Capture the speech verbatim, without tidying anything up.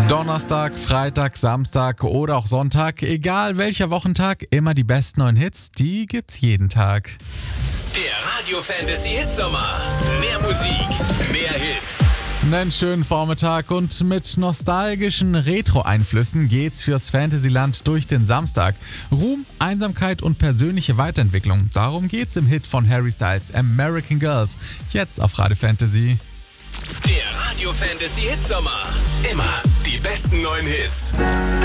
Donnerstag, Freitag, Samstag oder auch Sonntag, egal welcher Wochentag, immer die besten neuen Hits, die gibt's jeden Tag. Der Radio Fantasy Hitsommer. Mehr Musik, mehr Hits. Einen schönen Vormittag und mit nostalgischen Retro-Einflüssen geht's fürs Fantasyland durch den Samstag. Ruhm, Einsamkeit und persönliche Weiterentwicklung. Darum geht's im Hit von Harry Styles, American Girls. Jetzt auf Radio Fantasy. Der Radio Fantasy Hitsommer. Immer die besten neuen Hits.